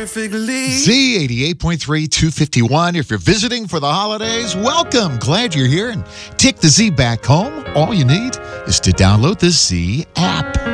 perfectly. Z88.3 251. If you're visiting for the holidays, welcome. Glad you're here. And take the Z back home. All you need is to download the Z app.